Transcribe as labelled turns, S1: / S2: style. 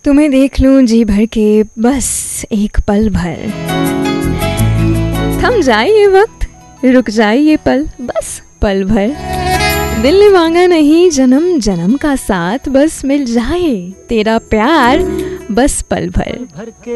S1: तुम्हें देख लूं जी भर के बस एक पल भर, थम जाए ये वक्त, रुक जाए ये पल, बस पल भर। दिल ने मांगा नहीं जन्म जन्म का साथ, बस मिल जाए तेरा प्यार बस पल भर।